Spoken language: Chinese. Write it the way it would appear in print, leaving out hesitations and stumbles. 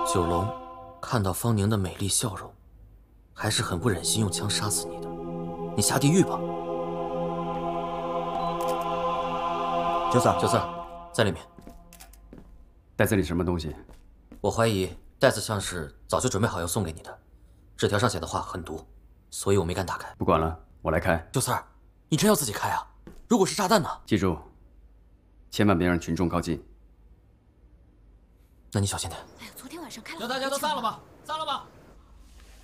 九龙看到方宁的美丽笑容，还是很不忍心用枪杀死你的。你下地狱吧！ 九四， 在里面。 袋子里什么东西？ 我怀疑袋子像是早就准备好要送给你的，纸条上写的话很毒，所以我没敢打开。 不管了，我来开。 九四，你真要自己开啊？如果是炸弹呢？ 记住，千万别让群众靠近。 那你小心点。 哎呀，昨天晚上开了。 那大家都散了吧，散了吧。